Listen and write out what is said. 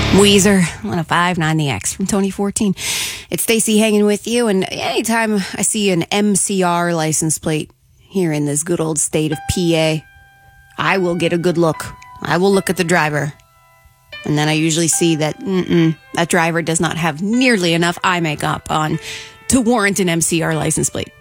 Weezer, 105.9 The X from 2014. It's Stacey hanging with you, and anytime I see an MCR license plate here in this good old state of PA, I will get a good look. I will look at the driver, and then I usually see that that driver does not have nearly enough eye makeup on to warrant an MCR license plate.